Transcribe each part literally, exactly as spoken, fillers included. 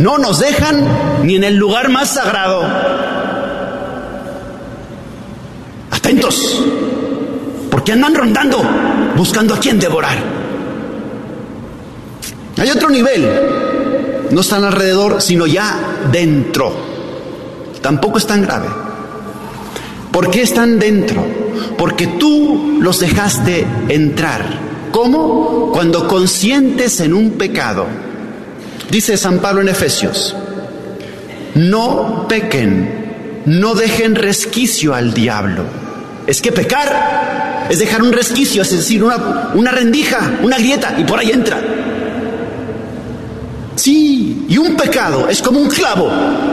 No nos dejan ni en el lugar más sagrado. Atentos, porque andan rondando, buscando a quién devorar. Hay otro nivel. No están alrededor, sino ya dentro. Tampoco es tan grave. ¿Por qué están dentro? Porque tú los dejaste entrar. ¿Cómo? Cuando consientes en un pecado. Dice San Pablo en Efesios: no pequen, no dejen resquicio al diablo. Es que pecar es dejar un resquicio, es decir, una, una rendija, una grieta, y por ahí entra. Sí, y un pecado es como un clavo,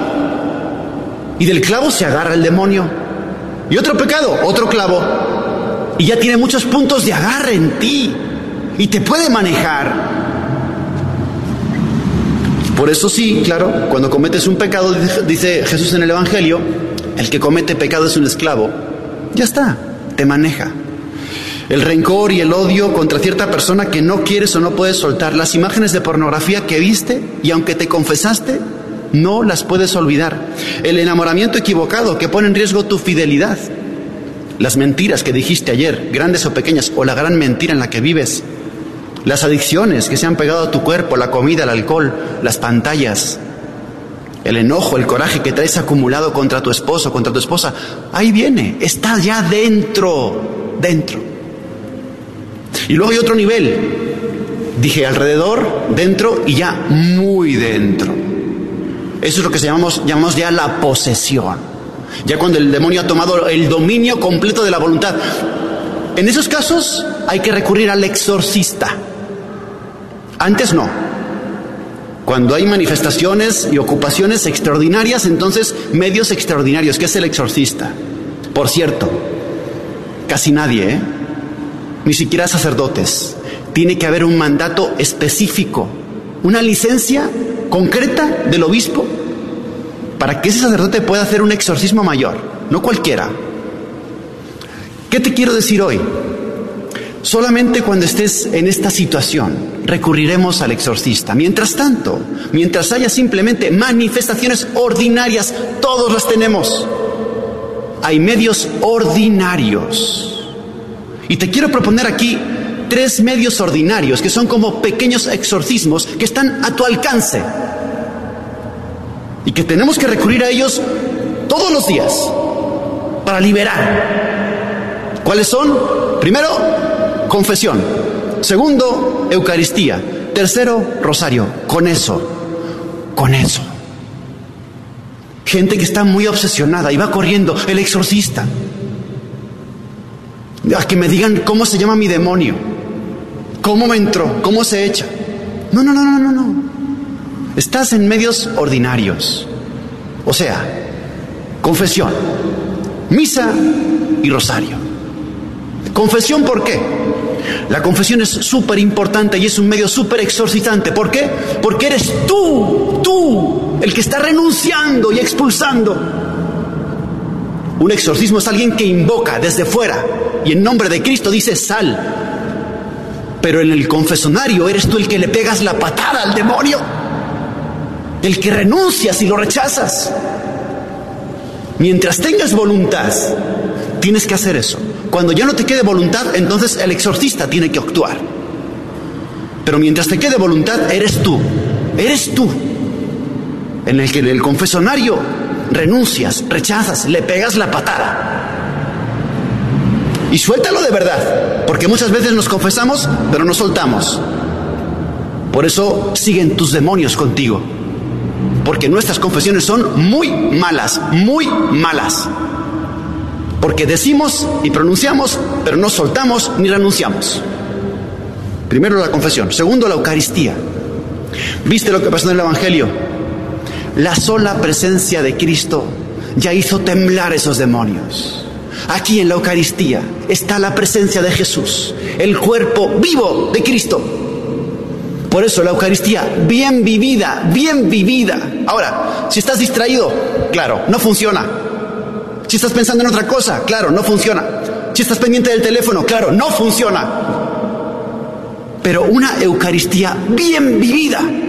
y del clavo se agarra el demonio. Y otro pecado, otro clavo, y ya tiene muchos puntos de agarre en ti, y te puede manejar. Por eso sí, claro, cuando cometes un pecado, dice Jesús en el Evangelio, el que comete pecado es un esclavo. Ya está, te maneja. El rencor y el odio contra cierta persona que no quieres o no puedes soltar, las imágenes de pornografía que viste y aunque te confesaste, no las puedes olvidar. El enamoramiento equivocado que pone en riesgo tu fidelidad. Las mentiras que dijiste ayer, grandes o pequeñas, o la gran mentira en la que vives. Las adicciones que se han pegado a tu cuerpo, la comida, el alcohol, las pantallas. El enojo, el coraje que traes acumulado contra tu esposo, contra tu esposa. Ahí viene, está ya dentro, dentro. Y luego hay otro nivel. Dije alrededor, dentro y ya muy dentro. Eso es lo que llamamos, llamamos ya la posesión. Ya cuando el demonio ha tomado el dominio completo de la voluntad. En esos casos hay que recurrir al exorcista. Antes no. Cuando hay manifestaciones y ocupaciones extraordinarias, entonces medios extraordinarios. ¿Qué es el exorcista? Por cierto, casi nadie, ¿eh? Ni siquiera sacerdotes. Tiene que haber un mandato específico, una licencia concreta del obispo para que ese sacerdote pueda hacer un exorcismo mayor, no cualquiera. ¿Qué te quiero decir hoy? Solamente cuando estés en esta situación recurriremos al exorcista. Mientras tanto, mientras haya simplemente manifestaciones ordinarias, todos las tenemos. Hay medios ordinarios. Y te quiero proponer aquí tres medios ordinarios que son como pequeños exorcismos que están a tu alcance y que tenemos que recurrir a ellos todos los días para liberar. ¿Cuáles son? Primero, confesión. Segundo, Eucaristía. Tercero, rosario. Con eso, con eso. Gente que está muy obsesionada y va corriendo, el exorcista. A que me digan cómo se llama mi demonio, cómo me entró, cómo se echa. No, no, no, no, no, no. Estás en medios ordinarios. O sea, confesión, misa y rosario. Confesión, ¿por qué? La confesión es súper importante y es un medio súper exorcizante. ¿Por qué? Porque eres tú, tú, el que está renunciando y expulsando. Un exorcismo es alguien que invoca desde fuera y en nombre de Cristo dice sal. Pero en el confesonario eres tú el que le pegas la patada al demonio, el que renuncias y lo rechazas. Mientras tengas voluntad, tienes que hacer eso. Cuando ya no te quede voluntad, entonces el exorcista tiene que actuar. Pero mientras te quede voluntad, eres tú, eres tú, en el que en el confesonario renuncias, rechazas, le pegas la patada. Y suéltalo de verdad, porque muchas veces nos confesamos, pero no soltamos. Por eso siguen tus demonios contigo, porque nuestras confesiones son muy malas, muy malas. Porque decimos y pronunciamos, pero no soltamos ni renunciamos. Primero la confesión. Segundo, la Eucaristía. ¿Viste lo que pasó en el Evangelio? La sola presencia de Cristo ya hizo temblar esos demonios. Aquí en la Eucaristía está la presencia de Jesús, el cuerpo vivo de Cristo. Por eso la Eucaristía bien vivida, bien vivida. Ahora, si estás distraído, claro, no funciona. Si estás pensando en otra cosa, claro, no funciona. Si estás pendiente del teléfono, claro, no funciona. Pero una Eucaristía bien vivida